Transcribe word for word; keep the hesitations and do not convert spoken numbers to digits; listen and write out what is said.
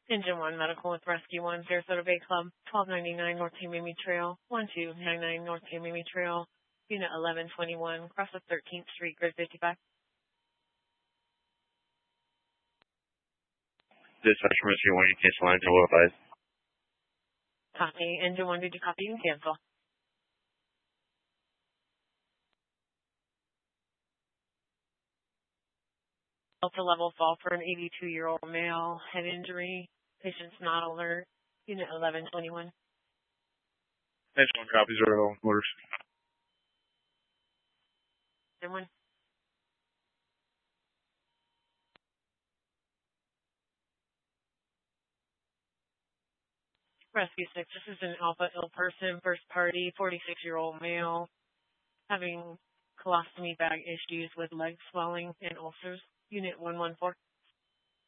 Engine one Medical with Rescue one, Sarasota Bay Club, twelve ninety-nine North Tamimi Trail, one two nine nine North Tamimi Trail, Unit eleven twenty-one, across the thirteenth Street, Grid fifty-five. Dispatch from Rescue one, you cancel line to advise. Copy. Engine one, did you copy and cancel? Delta level fall for an eighty-two-year-old male, head injury, patient's not alert, Unit eleven twenty-one. Engine one copies are all orders. Engine one. Rescue six, this is an alpha ill person, first party, forty-six-year-old male, having colostomy bag issues with leg swelling and ulcers, Unit one one four.